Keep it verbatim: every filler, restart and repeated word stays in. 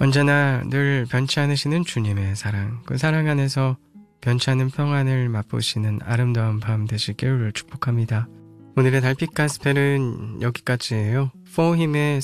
언제나 늘 변치 않으시는 주님의 사랑, 그 사랑 안에서 변치 않은 평안을 맛보시는 아름다운 밤 되시길 축복합니다. 오늘의 달빛 가스펠은 여기까지예요. 포힘의